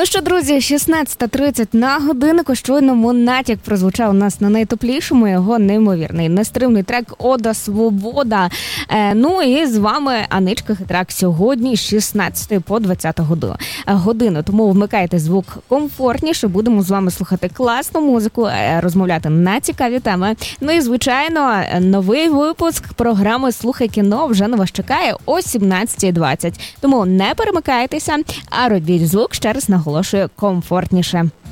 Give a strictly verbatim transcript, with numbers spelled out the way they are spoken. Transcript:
Ну що, друзі, шістнадцята тридцять на годиннику. Щойно натяк прозвучав у нас на найтоплішому. Його неймовірний, нестримний трек «Ода Свобода». Е, ну і з вами Аничка Хитрак сьогодні з шістнадцятої по двадцяту годину. Тому вмикайте звук комфортніше, будемо з вами слухати класну музику, розмовляти на цікаві теми. Ну і, звичайно, новий випуск програми «Слухай кіно» вже на вас чекає о сімнадцята двадцять. Тому не перемикайтеся, а робіть звук, ще раз наголошую, комфортніше.